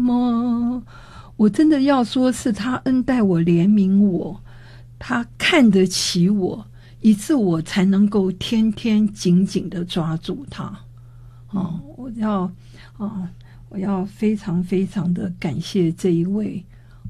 么？我真的要说是他恩待我，怜悯我，他看得起我，以致我才能够天天紧紧地抓住他。我要非常非常的感谢这一位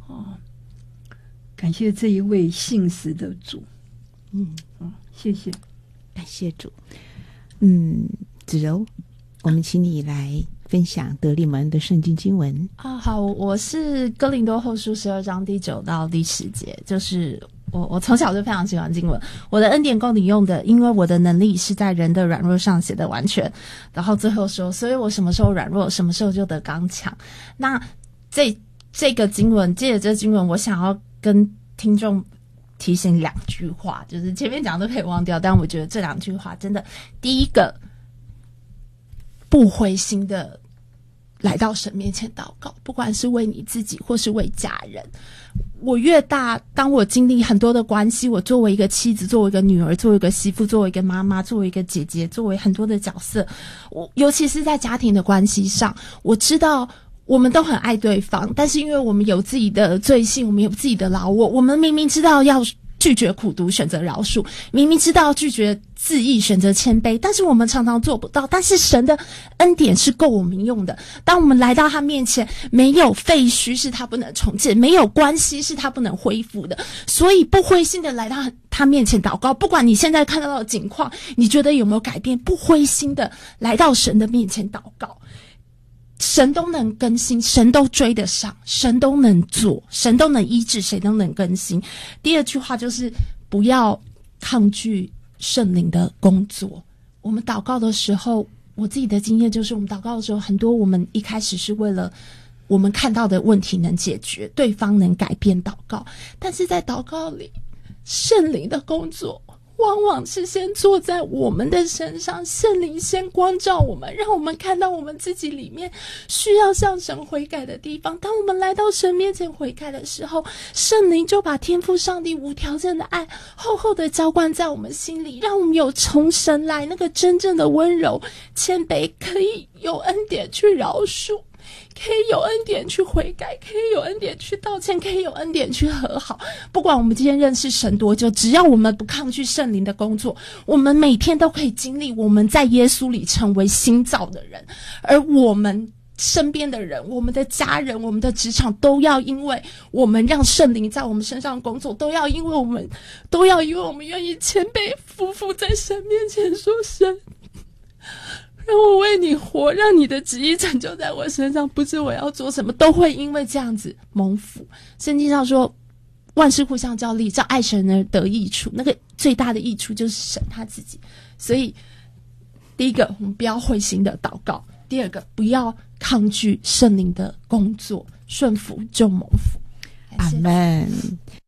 感谢这一位信实的主。谢谢， 感谢主。子柔，我们请你来分享得力蒙恩的圣经经文。 好，我是哥林多后书12章第9到第10节，就是我从小就非常喜欢经文。我的恩典够你用的，因为我的能力是在人的软弱上显得完全。然后最后说，所以我什么时候软弱，什么时候就得刚强。那这个经文，借着这经文，我想要跟听众提醒2句话，就是前面讲都可以忘掉，但我觉得这2句话真的，第一个，不灰心的来到神面前祷告，不管是为你自己或是为家人。我越大，当我经历很多的关系，我作为一个妻子，作为一个女儿，作为一个媳妇，作为一个妈妈，作为一个姐姐，作为很多的角色，我尤其是在家庭的关系上，我知道我们都很爱对方，但是因为我们有自己的罪性，我们有自己的老我们明明知道要拒绝苦毒，选择饶恕，明明知道拒绝自义，选择谦卑，但是我们常常做不到。但是神的恩典是够我们用的，当我们来到他面前，没有废墟是他不能重建，没有关系是他不能恢复的。所以不灰心的来到他面前祷告，不管你现在看到的境况，你觉得有没有改变，不灰心的来到神的面前祷告，神都能更新，神都追得上，神都能做，神都能医治，谁都能更新。第2句话就是不要抗拒圣灵的工作。我们祷告的时候，我自己的经验就是，我们祷告的时候，很多我们一开始是为了我们看到的问题能解决，对方能改变祷告，但是在祷告里，圣灵的工作往往是先坐在我们的身上，圣灵先光照我们，让我们看到我们自己里面需要向神悔改的地方。当我们来到神面前悔改的时候，圣灵就把天父上帝无条件的爱厚厚的浇灌在我们心里，让我们有从神来那个真正的温柔谦卑，可以有恩典去饶恕，可以有恩典去悔改，可以有恩典去道歉，可以有恩典去和好。不管我们今天认识神多久，只要我们不抗拒圣灵的工作，我们每天都可以经历我们在耶稣里成为新造的人。而我们身边的人，我们的家人，我们的职场，都要因为我们让圣灵在我们身上工作，都要因为我们愿意谦卑匍匐在神面前说，神让我为你活，让你的旨意成就在我身上，不是我要做什么，都会因为这样子蒙福。圣经上说，万事互相效力，照爱神而得益处，那个最大的益处就是神他自己。所以第一个，我们不要灰心的祷告；第二个，不要抗拒圣灵的工作，顺服就蒙福。 阿们。